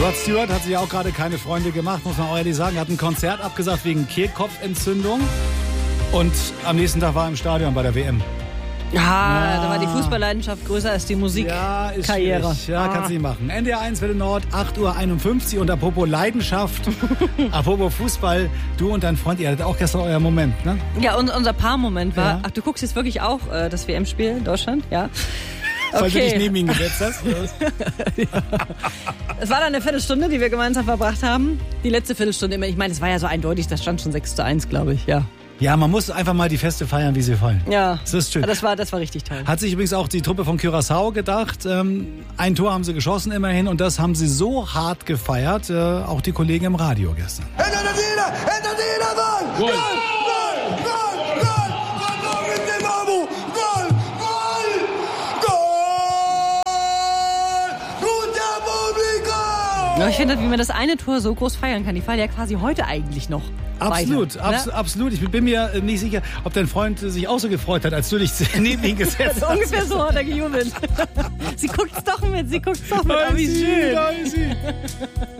Rod Stewart hat sich auch gerade keine Freunde gemacht, muss man auch ehrlich sagen. Er hat ein Konzert abgesagt wegen Kehlkopfentzündung. Und am nächsten Tag war er im Stadion bei der WM. Da war die Fußballleidenschaft größer als die Musikkarriere. Kannst du nicht machen. NDR 1 Welle Nord, 8:51 Uhr. Und apropos Leidenschaft, apropos Fußball, du und dein Freund, ihr hattet auch gestern euer Moment, ne? Ja, und unser Paarmoment war, ach, du guckst jetzt wirklich auch das WM-Spiel in Deutschland? Ja. Weil du dich neben ihn gesetzt hast? Es war dann eine Viertelstunde, die wir gemeinsam verbracht haben. Die letzte Viertelstunde immer. Ich meine, es war ja so eindeutig, das stand schon 6:1, glaube ich, ja. Ja, man muss einfach mal die Feste feiern, wie sie fallen. Ja, das ist schön. Das war richtig toll. Hat sich übrigens auch die Truppe von Curaçao gedacht. Ein Tor haben sie geschossen immerhin und das haben sie so hart gefeiert. Auch die Kollegen im Radio gestern. Gol! Ja, ich finde, wie man das eine Tor so groß feiern kann. Die fallen ja quasi heute eigentlich noch. Absolut, weiter, absolut. Ich bin mir nicht sicher, ob dein Freund sich auch so gefreut hat, als du dich neben ihn gesetzt hast. Ungefähr so hat er gejubelt. Sie guckt's doch mit, Oh, wie schön.